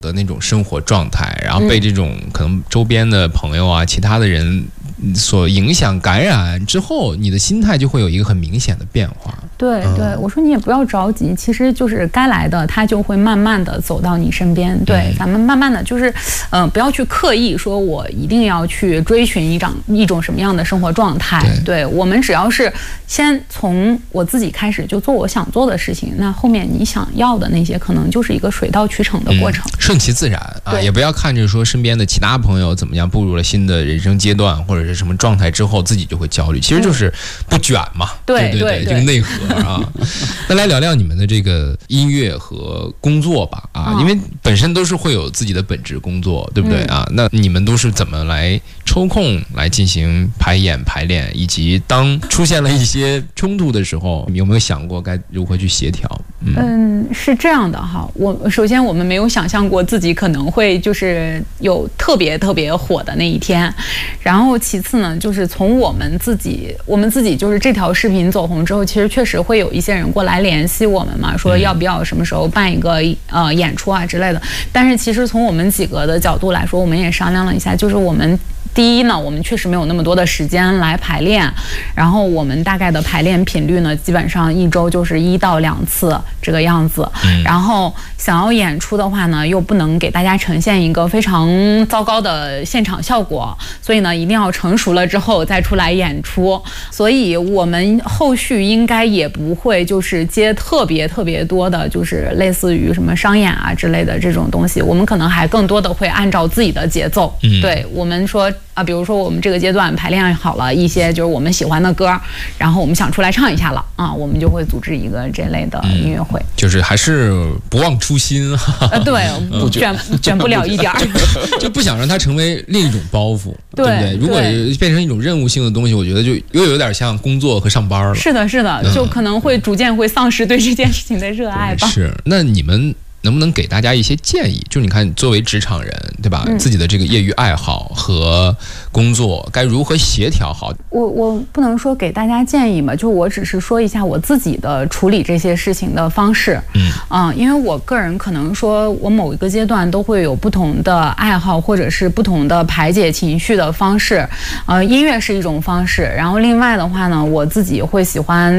的那种生活状态，然后被这种可能周边的朋友啊、其他的人所影响、感染之后，你的心态就会有一个很明显的变化。 对对，我说你也不要着急，其实就是该来的，他就会慢慢的走到你身边。对，咱们慢慢的就是，不要去刻意说我一定要去追寻一种什么样的生活状态。对，我们只要是先从我自己开始，就做我想做的事情，那后面你想要的那些，可能就是一个水到渠成的过程， 顺其自然啊，也不要看着说身边的其他朋友怎么样步入了新的人生阶段或者是什么状态之后，自己就会焦虑，其实就是不卷嘛。对，这个内核啊。那来聊聊你们的这个音乐和工作吧啊，因为本身都是会有自己的本职工作，对不对啊？那你们都是怎么来抽空来进行排演、排练，以及当出现了一些冲突的时候，有没有想过该如何去协调？ 是这样的哈，首先我们没有想象过自己可能会就是有特别特别火的那一天，然后其次呢，就是从我们自己就是这条视频走红之后，其实确实会有一些人过来联系我们嘛，说要不要什么时候办一个演出啊之类的。但是其实从我们几个的角度来说，我们也商量了一下，就是我们第一呢，我们确实没有那么多的时间来排练，然后我们大概的排练频率呢，基本上1周就是1到2次这个样子。然后想要演出的话呢，又不能给大家呈现一个非常糟糕的现场效果，所以呢，一定要成熟了之后再出来演出。所以我们后续应该也不会就是接特别特别多的，就是类似于什么商演啊之类的这种东西，我们可能还更多的会按照自己的节奏。对，我们说比如说我们这个阶段排练好了一些就是我们喜欢的歌，然后我们想出来唱一下了啊，我们就会组织一个这类的音乐会。 就是还是不忘初心。 对，卷不了一点儿， 就不想让它成为另一种包袱，对不对？如果变成一种任务性的东西，我觉得就又有点像工作和上班了。 是的，就可能会逐渐会丧失对这件事情的热爱吧。 是，那你们能不能给大家一些建议？就你看，作为职场人，对吧？自己的这个业余爱好和工作该如何协调好？ 我不能说给大家建议嘛，就我只是说一下我自己的处理这些事情的方式。因为我个人可能说，我某一个阶段都会有不同的爱好，或者是不同的排解情绪的方式。音乐是一种方式，然后另外的话呢，我自己会喜欢